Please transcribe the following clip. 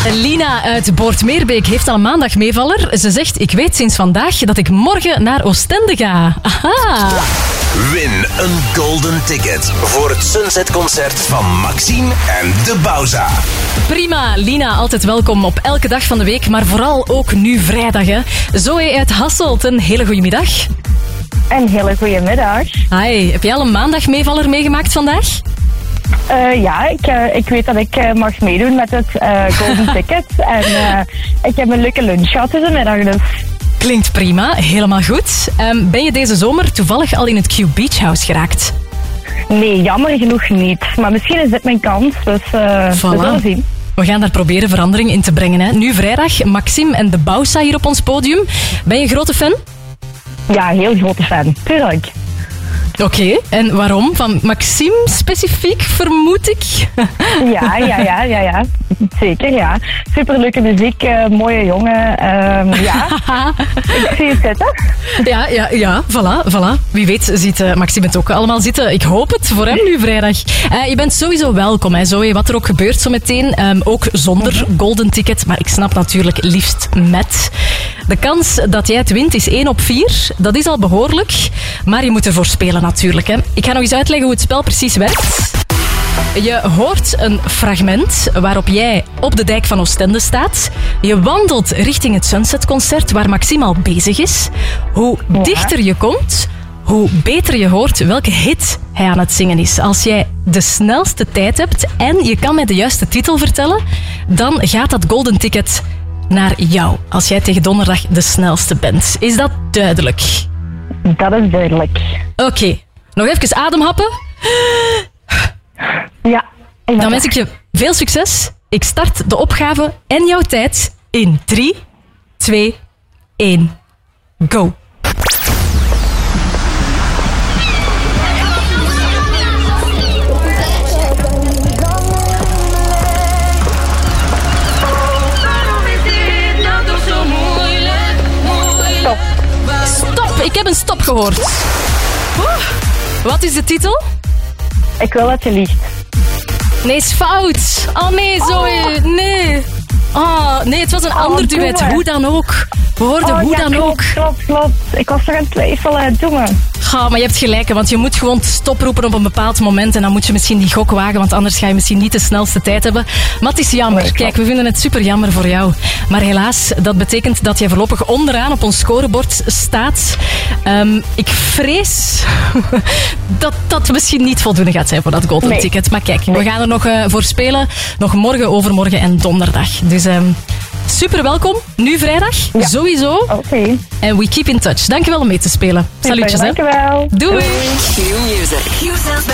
Lina uit Boortmeerbeek heeft al een maandagmeevaller. Ze zegt, ik weet sinds vandaag dat ik morgen naar Oostende ga. Aha! Win een golden ticket voor het Sunset-concert van Maxime en De Bauza. Prima, Lina, altijd welkom op elke dag van de week, maar vooral ook nu vrijdag. Hè. Zoe uit Hasselt, een hele goede middag. Een hele goede middag. Hi, heb jij al een maandagmeevaller meegemaakt vandaag? Ja, ik weet dat ik mag meedoen met het golden ticket. En ik heb een leuke lunch gehad deze middag dus. Klinkt prima, helemaal goed. Ben je deze zomer toevallig al in het Q Beach House geraakt? Nee, jammer genoeg niet. Maar misschien is dit mijn kans, dus we zullen zien. We gaan daar proberen verandering in te brengen. Hè. Nu vrijdag, Maxime en De Bauza hier op ons podium. Ben je een grote fan? Ja, heel grote fan. Tuurlijk. Oké, en waarom? Van Maxime specifiek, vermoed ik? Ja. Zeker, ja. Superleuke muziek, mooie jongen. Ja, ik zie het zitten. Ja, voilà. Wie weet ziet Maxime het ook allemaal zitten. Ik hoop het voor hem nu vrijdag. Je bent sowieso welkom, hè, Zoe, wat er ook gebeurt zo meteen. Ook zonder golden ticket, maar ik snap natuurlijk liefst met. De kans dat jij het wint is 1 op 4. Dat is al behoorlijk, maar je moet ervoor spelen natuurlijk. Hè. Ik ga nog eens uitleggen hoe het spel precies werkt. Je hoort een fragment waarop jij op de dijk van Oostende staat. Je wandelt richting het Sunset-concert waar Maxime al bezig is. Hoe dichter je komt, hoe beter je hoort welke hit hij aan het zingen is. Als jij de snelste tijd hebt en je kan mij de juiste titel vertellen, dan gaat dat golden ticket naar jou. Als jij tegen donderdag de snelste bent. Is dat duidelijk? Dat is duidelijk. Oké, nog even ademhappen. Ja. Dan wens ik je veel succes. Ik start de opgave en jouw tijd in 3, 2, 1, go. Stop, ik heb een stop gehoord. Wat is de titel? Ik wil dat je liegt. Nee, is fout. Oh nee, Zoe. Nee. Oh, nee, het was een ander duet. Hoe dan ook. We hoorden hoe dan ook. Klopt. Ik was nog aan het twijfelen. Doe me. Ja, maar je hebt gelijk, want je moet gewoon stoproepen op een bepaald moment en dan moet je misschien die gok wagen, want anders ga je misschien niet de snelste tijd hebben. Maar het is jammer. Nee, kijk, we vinden het super jammer voor jou. Maar helaas, dat betekent dat je voorlopig onderaan op ons scorebord staat. Ik vrees dat dat misschien niet voldoende gaat zijn voor dat golden ticket. Maar kijk, we gaan er nog voor spelen. Nog morgen, overmorgen en donderdag. Dus super welkom. Nu vrijdag, sowieso. Oké. En we keep in touch. Dankjewel om mee te spelen. Salutjes, hè. Dankjewel. Doei. Q Music.